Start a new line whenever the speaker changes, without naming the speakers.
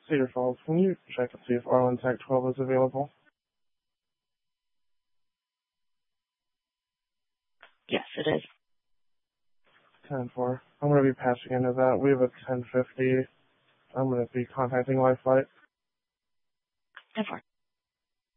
Cedar Falls, can you check and see if Arlen Tech 12 is available?
Yes, it is.
10-4. I'm going to be patching into that. We have a 1050. I'm going to be contacting Life Flight.
10-4.